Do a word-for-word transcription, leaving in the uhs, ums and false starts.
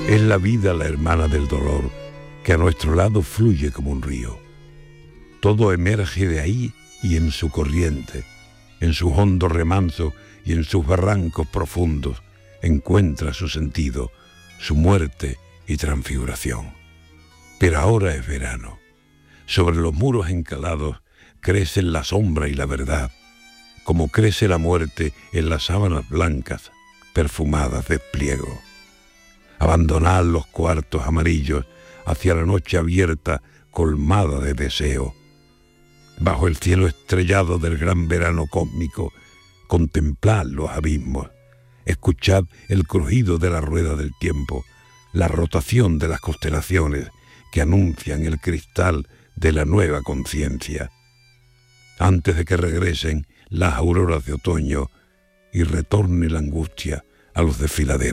Es la vida la hermana del dolor, que a nuestro lado fluye como un río. Todo emerge de ahí y en su corriente, en sus hondos remansos y en sus barrancos profundos, encuentra su sentido, su muerte y transfiguración. Pero ahora es verano. Sobre los muros encalados crecen la sombra y la verdad, como crece la muerte en las sábanas blancas, perfumadas de pliego. Abandonad los cuartos amarillos hacia la noche abierta, colmada de deseo. Bajo el cielo estrellado del gran verano cósmico, contemplad los abismos, escuchad el crujido de la rueda del tiempo, la rotación de las constelaciones que anuncian el cristal de la nueva conciencia, antes de que regresen las auroras de otoño y retorne la angustia a los desfiladeros.